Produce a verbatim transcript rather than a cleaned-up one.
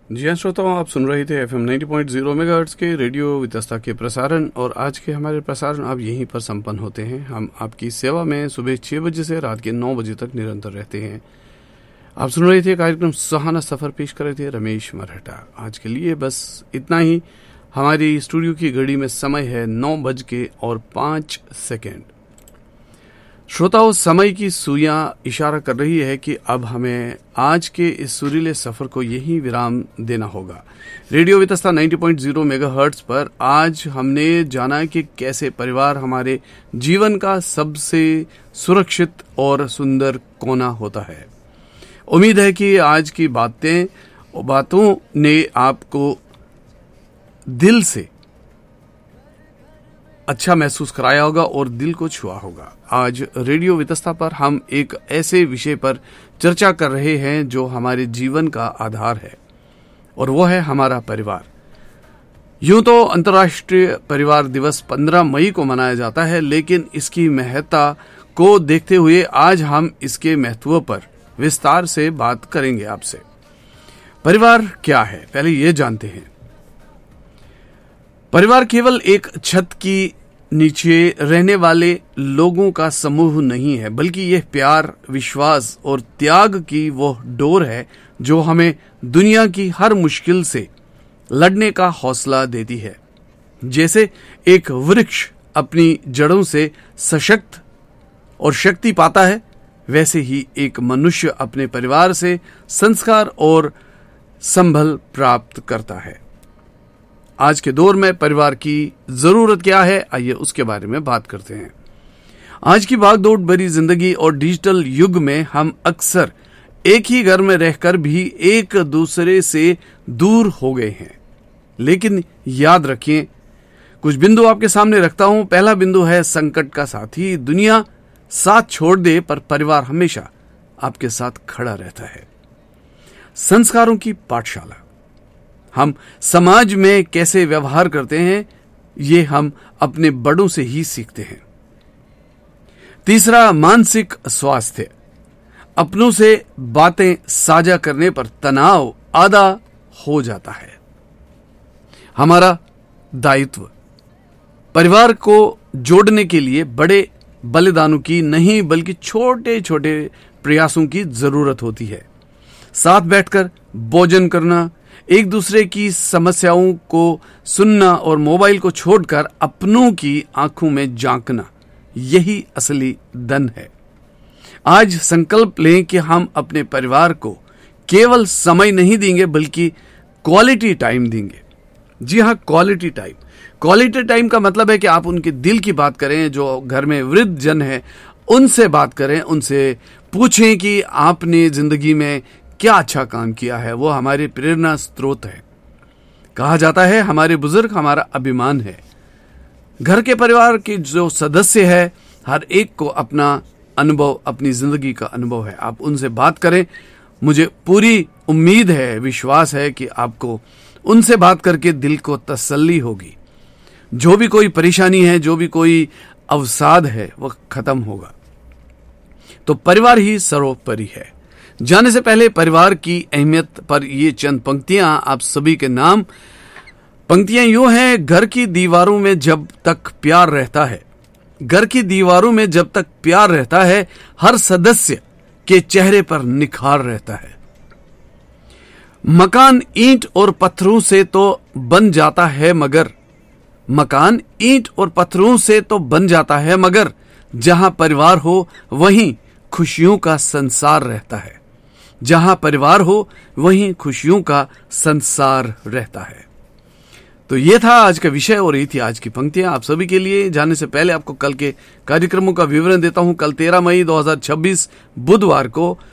जी हाँ श्रोताओं, आप सुन रहे थे F M ninety point zero megahertz के रेडियो वितस्ता के प्रसारण। और आज के हमारे प्रसारण अब यहीं पर संपन्न होते हैं। हम आपकी सेवा में सुबह छः बजे से रात के नौ बजे तक निरंतर रहते हैं। आप सुन रहे थे कार्यक्रम सुहाना सफ़र, पेश कर रहे थे रमेश मरहटा। आज के लिए बस इतना ही। हमारी स्टूडियो की घड़ी में समय है नौ बज के और पाँच सेकेंड। श्रोताओं, समय की सुइयां इशारा कर रही है कि अब हमें आज के इस सुरीले सफर को यही विराम देना होगा। Radio Vitasta ninety point zero megahertz पर आज हमने जाना कि कैसे परिवार हमारे जीवन का सबसे सुरक्षित और सुंदर कोना होता है। उम्मीद है कि आज की बातें बातों ने आपको दिल से अच्छा महसूस कराया होगा और दिल को छुआ होगा। आज रेडियो वितस्ता पर हम एक ऐसे विषय पर चर्चा कर रहे हैं जो हमारे जीवन का आधार है, और वो है हमारा परिवार। यूं तो अंतर्राष्ट्रीय परिवार दिवस पंद्रह मई को मनाया जाता है, लेकिन इसकी महत्ता को देखते हुए आज हम इसके महत्व पर विस्तार से बात करेंगे आपसे। परिवार क्या है, पहले ये जानते हैं। परिवार केवल एक छत की नीचे रहने वाले लोगों का समूह नहीं है, बल्कि यह प्यार, विश्वास और त्याग की वो डोर है जो हमें दुनिया की हर मुश्किल से लड़ने का हौसला देती है। जैसे एक वृक्ष अपनी जड़ों से सशक्त और शक्ति पाता है, वैसे ही एक मनुष्य अपने परिवार से संस्कार और संबल प्राप्त करता है। आज के दौर में परिवार की जरूरत क्या है, आइए उसके बारे में बात करते हैं। आज की भागदौड़ भरी जिंदगी और डिजिटल युग में हम अक्सर एक ही घर में रहकर भी एक दूसरे से दूर हो गए हैं। लेकिन याद रखिए, कुछ बिंदु आपके सामने रखता हूं। पहला बिंदु है संकट का साथी। दुनिया साथ छोड़ दे पर परिवार हमेशा आपके साथ खड़ा रहता है। संस्कारों की पाठशाला। हम समाज में कैसे व्यवहार करते हैं, ये हम अपने बड़ों से ही सीखते हैं। तीसरा, मानसिक स्वास्थ्य। अपनों से बातें साझा करने पर तनाव आधा हो जाता है। हमारा दायित्व। परिवार को जोड़ने के लिए बड़े बलिदानों की नहीं, बल्कि छोटे छोटे प्रयासों की जरूरत होती है। साथ बैठकर भोजन करना, एक दूसरे की समस्याओं को सुनना और मोबाइल को छोड़कर अपनों की आंखों में झांकना, यही असली धन है। आज संकल्प लें कि हम अपने परिवार को केवल समय नहीं देंगे, बल्कि क्वालिटी टाइम देंगे। जी हाँ, क्वालिटी टाइम। क्वालिटी टाइम का मतलब है कि आप उनके दिल की बात करें। जो घर में वृद्ध जन है, उनसे बात करें, उनसे पूछें कि आपने जिंदगी में क्या अच्छा काम किया है। वो हमारे प्रेरणा स्रोत है। कहा जाता है हमारे बुजुर्ग हमारा अभिमान है। घर के परिवार के जो सदस्य है, हर एक को अपना अनुभव, अपनी जिंदगी का अनुभव है। आप उनसे बात करें। मुझे पूरी उम्मीद है, विश्वास है कि आपको उनसे बात करके दिल को तसल्ली होगी। जो भी कोई परेशानी है, जो भी कोई अवसाद है, वह खत्म होगा। तो परिवार ही सर्वोपरि है। जाने से पहले परिवार की अहमियत पर ये चंद पंक्तियां आप सभी के नाम। पंक्तियां यूं हैं। घर की दीवारों में जब तक प्यार रहता है, घर की दीवारों में जब तक प्यार रहता है, हर सदस्य के चेहरे पर निखार रहता है। मकान ईंट और पत्थरों से तो बन जाता है मगर मकान ईंट और पत्थरों से तो बन जाता है मगर जहां परिवार हो वहीं खुशियों का संसार रहता है। जहां परिवार हो वहीं खुशियों का संसार रहता है। तो ये था आज का विषय और ये थी आज की पंक्तियां आप सभी के लिए। जाने से पहले आपको कल के कार्यक्रमों का विवरण देता हूं। कल तेरह मई दो हज़ार छब्बीस बुधवार को